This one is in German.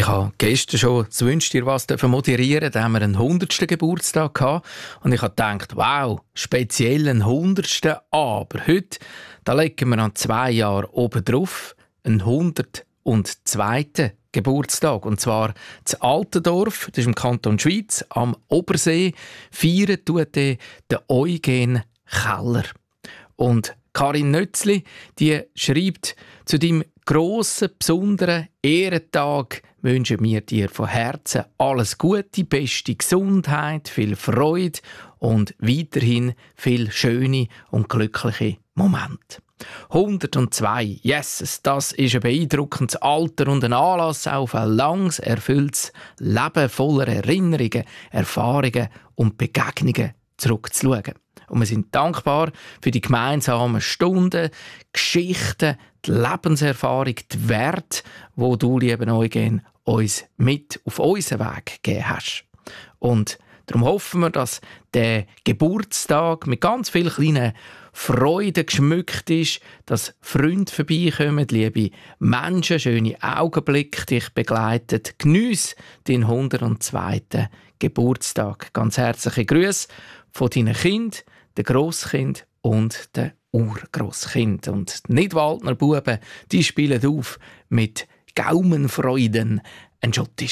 Ich habe gestern schon das «Wünsch dir was» moderieren. Da haben wir einen 100. Geburtstag gehabt. Und ich habe gedacht, wow, speziell einen 100. Aber heute, da legen wir an 2 Jahre oben drauf, einen 102. Geburtstag. Und zwar das Altendorf, das ist im Kanton Schwyz, am Obersee, feiern tut der Eugen Keller. Und Karin Nötzli, die schreibt, zu deinem grossen, besonderen Ehrentag wünschen wir dir von Herzen alles Gute, beste Gesundheit, viel Freude und weiterhin viel schöne und glückliche Momente. 102, yes, das ist ein beeindruckendes Alter und ein Anlass auf ein langes, erfülltes Leben voller Erinnerungen, Erfahrungen und Begegnungen zurückzuschauen. Und wir sind dankbar für die gemeinsamen Stunden, Geschichten, die Lebenserfahrung, die Werte, die du, lieber Eugen, uns mit auf unseren Weg gegeben hast. Und darum hoffen wir, dass der Geburtstag mit ganz vielen kleinen Freuden geschmückt ist, dass Freunde vorbeikommen, liebe Menschen, schöne Augenblicke dich begleiten. Geniesse deinen 102. Geburtstag. Ganz herzliche Grüße von deinen Kindern, den Grosskind und den Urgrosskind. Und die Nidwaldner Buben, die spielen auf mit Gaumenfreuden ein Schottisch.